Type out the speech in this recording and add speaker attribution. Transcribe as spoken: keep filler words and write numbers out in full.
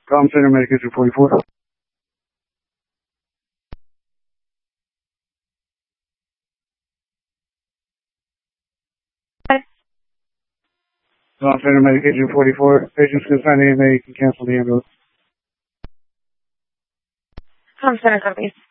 Speaker 1: Com Center, Medication forty-four. Com Center, Medication forty-four. Patients can sign in, they can cancel the ambulance.
Speaker 2: Com Center, copies.